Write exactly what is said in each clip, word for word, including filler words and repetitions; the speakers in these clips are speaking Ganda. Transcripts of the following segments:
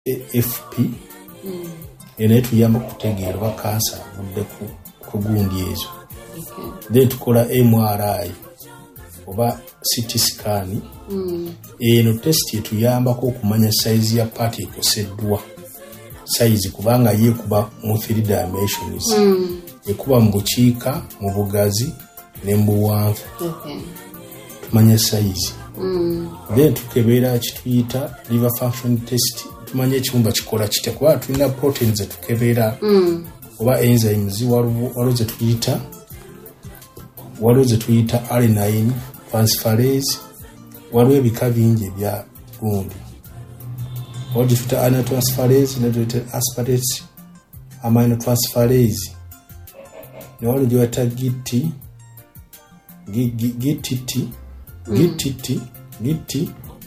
F P mm. ene tuyamba kutegeera ba kansa budde ku kugundi ezo. Okay. Then tukola M R I oba C T scan. Mm. Eno test etuyambako okumanya size ya party ekoseddwa. Size kubanga ye kuba mu three dimensions. Mm. Ekuba mu bukiika, mu bugazi ne mu buwanvu. Okay. Tumanya size. Mm. Then tukebera kituyita liver function test. Tumanya ekibumba kikola kitya kuba tulina proteins tukebera. Mm. Oba enzymes waliwo ze tuyita waliwo ze tuyita alanine transferase, waliwo ebika bingi ebya gundi. Waliwo tuyita alanine transferase ne tuyita aspartate amino transferase. Ne waliwo tuyita GIT GTT GTT GT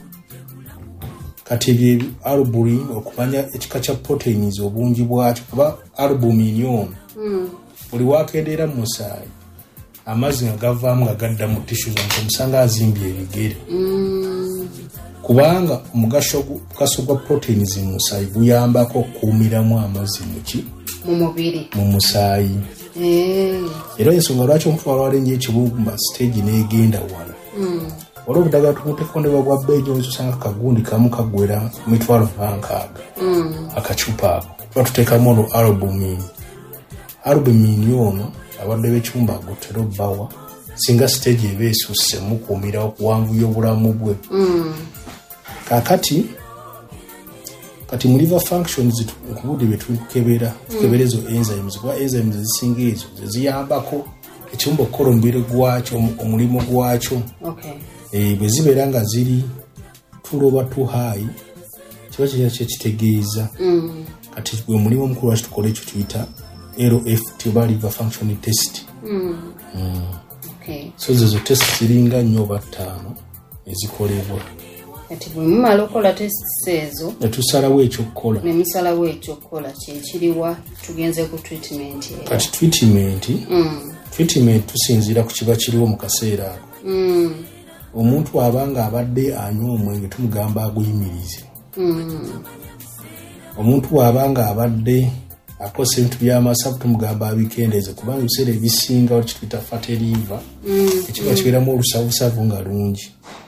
kati ebyo albumin okumanya ekika kya proteins obungi bwakyo kuba albumin ono mm. buli wakendeera mu musaayi amazzi nga gavaamu nga gadda mu tissues omusanga azimbye ebigere. Mm. Kubanga omugaso gwa proteins mu musaayi guyambako okuumiramu amazzi muki mu mubiri mu musaayi. Mm. Era ensonga lwaki omuntu walwala ennyo ekibumba stage n'egenda wala. Mm. Waliwo obudagala tumutekondebwa bwa bbeeyi osanga kagundi kamu kagwera mitwalo nkaaga. Mm. Akacupa ako tuba tuteekamu olwo albumin. Albumin ono abadde b'ekibumba agutera obbawa singa stage eba esusse mukuumira okuwanvuya obulamu bwe. Mm. Kakati kati mu liver functions nkubudde bye tukebera tukebera ezo enzymes kuba enzymes ezisinga ezo ziyambako ekibumba okukola omubiri gwakyo omulimu gwakyo. Okay. E, bwe zibeera nga ziri tuloba tu high kiba kirina kyekitegeeza. Mm. Kati gwe mulimu omukulu lwaki tukola ekyo tuyita L F T oba liver function test. Mm. Mm. Okay. So zezo test ziringa nnyo oba ttaano ezikolebwa. Kati bwe mumala okukola tests ezo ne tusalawo ekyokukola. Ne musalawo ekyokukola kyekiriwa tugenze ku treatment eyo. Kati treatment mm. treatment tusinziira ku kiba kiriwo mu kaseera ako. Mm. Omuntu abanga abadde anywa omwenge tumugamba aguyimirize. Mm. Omuntu abanga abadde akosa ebintu by'amasavu tumugamba abikendeeze kubanga ebiseera ebisinga kituyita fatty liver. Mm. Ekiba kibeeramu olusavusavu nga lungi.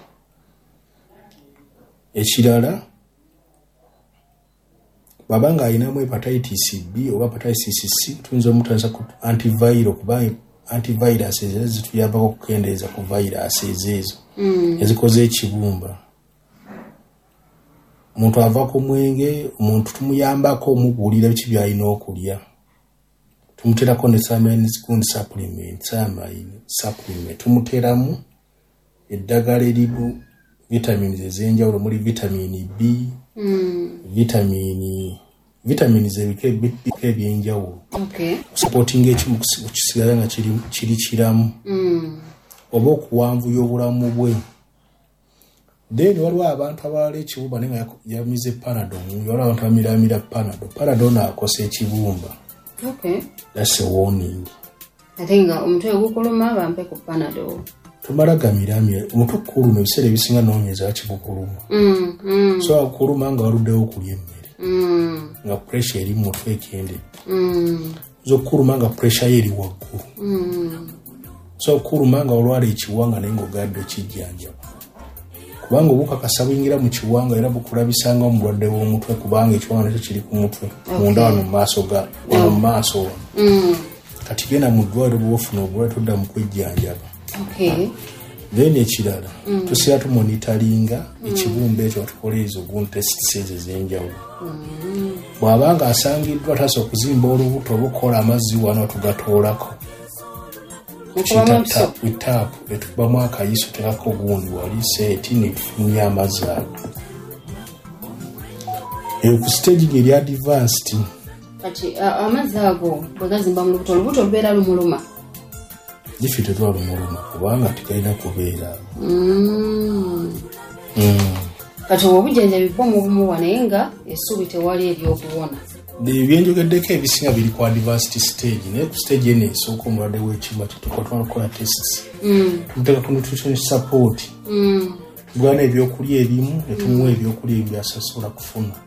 Ekirala babanga alinamu hepatitis B oba hepatitis C tuyinza omutandisa ku antiviral kubanga antivirus ezo zituyambako okukendeeza ku virus ezo. Mm. Ezikoze ekibumba. Omuntu ava ku mwenge omuntu tumuyambako omubuulira biki byalina okulya. Tumuterako ne thiamine supplement thiamine supplement tumuteramu eddagala erimu vitamins ezenjawulo muri vitamin B. Mm. vitamini vitamins ebike ebyenjawulo. Okay. Supporting ekimu kukisigala nga kiri kiri kiramu. Mm. Oba okuwanvuya obulamu bwe. Then waliwo abantu abalala ekibumba nenga yamize panadol. Waliwo abantu amiramira panadol. Panadol nakosa ekibumba. Okay. That's a warning. Atenga omutwe gukuluma bampe ku panadol. Tumala gamiramye omutwe kuluma ebiseera ebisinga noonyeza kibukuluma. Mm. Mm. So akuluma nga waluddewo okulya emmere. Mm. Nga pressure eri mu mutwe ekende. Mm. Zo kuluma nga pressure eri waggulu. Mm. So kuluma nga olwala ekiwanga naye ng'ogadde kijjanjaba. Kubanga obukakasa buyingira mu kiwanga era bukulabisanga omulwadde w'omutwe kubanga ekiwanga nakyo kiri ku mutwe. Okay. Munda wano mu maaso ga wano mu maaso. Mm. Kati genda mu ddwaliro bw'ofuna obulwadde todda mu kwejjanjaba. Okay. Then ekirala mm. tusiya tumonitaringa mm. ekibumba ekyo tukola ezo gun tests ezo ez'enjawulo. Mm. Bw'abanga asangiddwa taso okuzimba olubuto obukola amazzi wano tugatoolako. Tap etubamu akayiso tekako gundi wali seeti netufunye amazzi ago. Eyo ku stage eri advanced. Kati amazzi ago bwe gazimba mu lubuto olubuto lubeera lumuluma. Ife tetwala muluma kubanga tikalina kubeera. Mm. Mm. Kati obujjanjabi bwomu bumuwa naye nga essuubi tewali ery'okuwona. Ebyenjogeddeko ebisinga biri ku advanced stage naye ku stage eno esooka omulwadde w'ekibumba tetukwatwala kukola tests. Mm. Tumuteeka ku nutrition support. Mm. Tugana ebyokulya ebimu ne tumuwa ebyokulya ebyasasobola kufuna.